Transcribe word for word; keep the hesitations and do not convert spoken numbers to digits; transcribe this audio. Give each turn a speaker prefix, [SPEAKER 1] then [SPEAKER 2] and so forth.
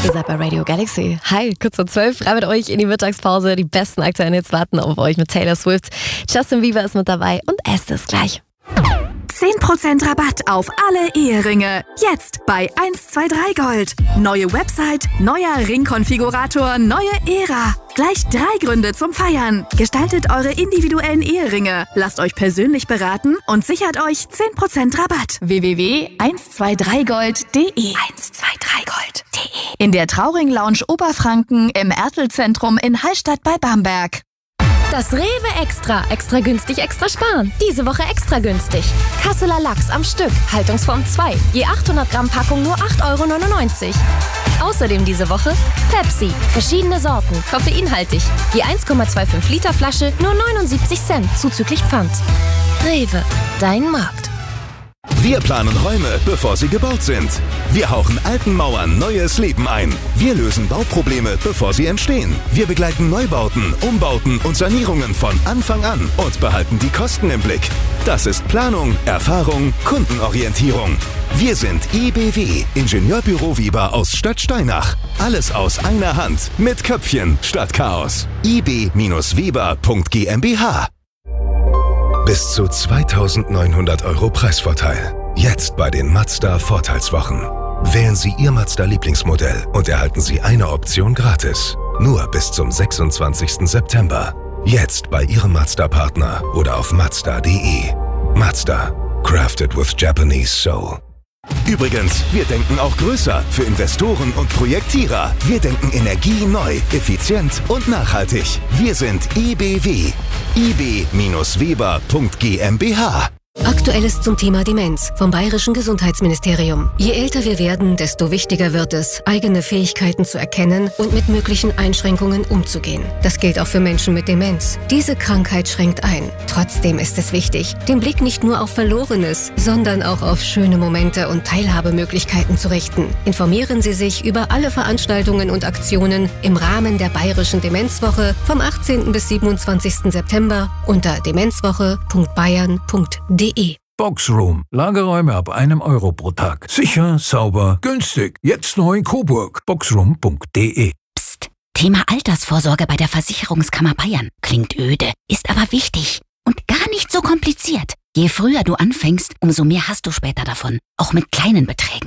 [SPEAKER 1] Ihr seid bei Radio Galaxy. Hi, kurz vor zwölf, rein mit euch in die Mittagspause. Die besten aktuellen Hits warten auf euch mit Taylor Swift. Justin Bieber ist mit dabei und es ist gleich.
[SPEAKER 2] zehn Prozent Rabatt auf alle Eheringe. Jetzt bei eins zwei drei Gold. Neue Website, neuer Ringkonfigurator, neue Ära. Gleich drei Gründe zum Feiern. Gestaltet eure individuellen Eheringe. Lasst euch persönlich beraten und sichert euch zehn Prozent Rabatt. w w w punkt eins zwei drei gold punkt d e eins zwei drei gold punkt d e In der Trauring Lounge Oberfranken im Ertel-Zentrum in Hallstatt bei Bamberg.
[SPEAKER 3] Das Rewe Extra. Extra günstig, extra sparen. Diese Woche extra günstig. Kasseler Lachs am Stück. Haltungsform zwei. Je achthundert Gramm Packung nur acht Euro neunundneunzig. Außerdem diese Woche Pepsi. Verschiedene Sorten. Koffeinhaltig. Je eins Komma fünfundzwanzig Liter Flasche nur neunundsiebzig Cent. Zuzüglich Pfand. Rewe. Dein Markt.
[SPEAKER 4] Wir planen Räume, bevor sie gebaut sind. Wir hauchen alten Mauern neues Leben ein. Wir lösen Bauprobleme, bevor sie entstehen. Wir begleiten Neubauten, Umbauten und Sanierungen von Anfang an und behalten die Kosten im Blick. Das ist Planung, Erfahrung, Kundenorientierung. Wir sind I B W, Ingenieurbüro Weber aus Stadtsteinach. Alles aus einer Hand, mit Köpfchen statt Chaos. i b Weber punkt g m b h. Bis zu zweitausendneunhundert Euro Preisvorteil. Jetzt bei den Mazda Vorteilswochen. Wählen Sie Ihr Mazda-Lieblingsmodell und erhalten Sie eine Option gratis. Nur bis zum sechsundzwanzigsten September. Jetzt bei Ihrem Mazda-Partner oder auf mazda punkt d e. Mazda. Crafted with Japanese Soul. Übrigens, wir denken auch größer für Investoren und Projektierer. Wir denken Energie neu, effizient und nachhaltig. Wir sind I B W. i b Weber punkt g m b h.
[SPEAKER 5] Aktuelles zum Thema Demenz vom Bayerischen Gesundheitsministerium. Je älter wir werden, desto wichtiger wird es, eigene Fähigkeiten zu erkennen und mit möglichen Einschränkungen umzugehen. Das gilt auch für Menschen mit Demenz. Diese Krankheit schränkt ein. Trotzdem ist es wichtig, den Blick nicht nur auf Verlorenes, sondern auch auf schöne Momente und Teilhabemöglichkeiten zu richten. Informieren Sie sich über alle Veranstaltungen und Aktionen im Rahmen der Bayerischen Demenzwoche vom achtzehnten bis siebenundzwanzigsten September unter demenzwoche punkt bayern punkt d e.
[SPEAKER 6] Boxroom. Lagerräume ab einem Euro pro Tag. Sicher, sauber, günstig. Jetzt neu in Coburg. boxroom punkt d e.
[SPEAKER 7] Psst. Thema Altersvorsorge bei der Versicherungskammer Bayern. Klingt öde, ist aber wichtig. Und gar nicht so kompliziert. Je früher du anfängst, umso mehr hast du später davon. Auch mit kleinen Beträgen.